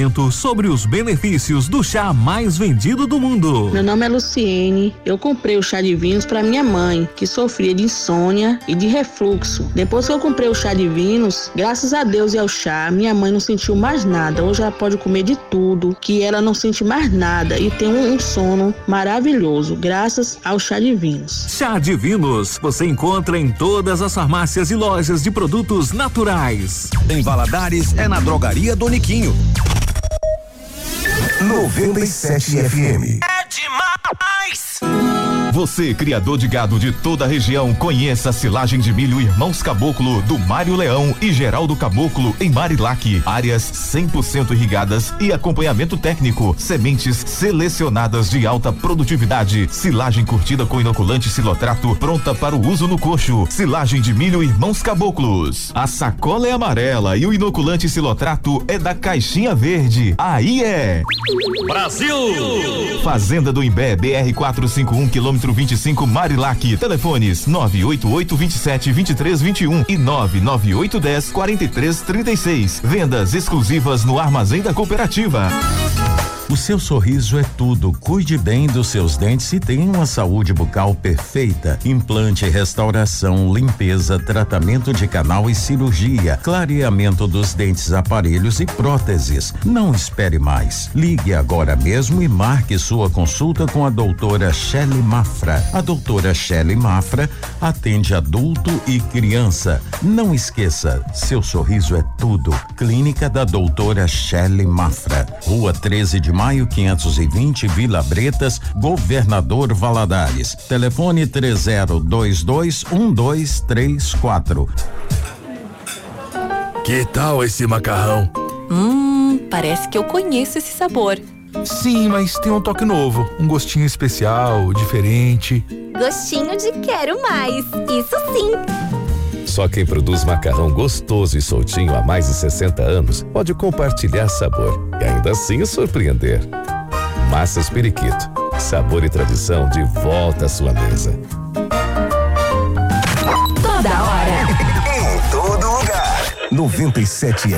conhecimento sobre os benefícios do chá mais vendido do mundo. Meu nome é Luciene. Eu comprei o chá de vinhos para minha mãe, que sofria de insônia e de refluxo. Depois que eu comprei o chá de vinhos, graças a Deus e ao chá, minha mãe não sentiu mais nada. Hoje ela pode comer de tudo, que ela não sente mais nada e tem um sono maravilhoso, graças ao chá de vinhos. Chá de Vinhos, você encontra em todas as farmácias e lojas de produtos naturais. Em Valadares é na Drogaria Doniquinho. 97 FM. É demais! Você, criador de gado de toda a região, conheça a silagem de milho Irmãos Caboclo, do Mário Leão e Geraldo Caboclo, em Marilac. Áreas 100% irrigadas e acompanhamento técnico. Sementes selecionadas de alta produtividade. Silagem curtida com inoculante Silotrato, pronta para o uso no coxo. Silagem de milho Irmãos Caboclos. A sacola é amarela e o inoculante Silotrato é da caixinha verde. Aí é Brasil! Fazenda do Imbé, BR 451, quilômetro 25, Marilac. Telefones 988272321 e 998104336. Vendas exclusivas no Armazém da Cooperativa. O seu sorriso é tudo. Cuide bem dos seus dentes e tenha uma saúde bucal perfeita. Implante, restauração, limpeza, tratamento de canal e cirurgia, clareamento dos dentes, aparelhos e próteses. Não espere mais. Ligue agora mesmo e marque sua consulta com a doutora Shelly Mafra. A doutora Shelly Mafra atende adulto e criança. Não esqueça, seu sorriso é tudo. Clínica da doutora Shelly Mafra. Rua 13 de Maio 520, Vila Bretas, Governador Valadares. Telefone 30221234. Que tal esse macarrão? Parece que eu conheço esse sabor. Sim, mas tem um toque novo, um gostinho especial, diferente. Gostinho de quero mais, isso sim. Só quem produz macarrão gostoso e soltinho há mais de 60 anos pode compartilhar sabor e ainda assim surpreender. Massas Periquito, sabor e tradição de volta à sua mesa. Toda hora. Em todo lugar. 97